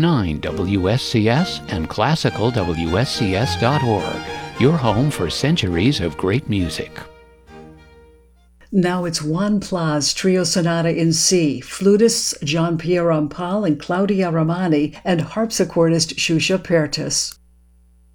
101.9 WSCS and classicalwscs.org, your home for centuries of great music. Now it's Juan Pla's Trio Sonata in C, flutists John Pierre Rampal and Claudia Ramani, and harpsichordist Shusha Pertus.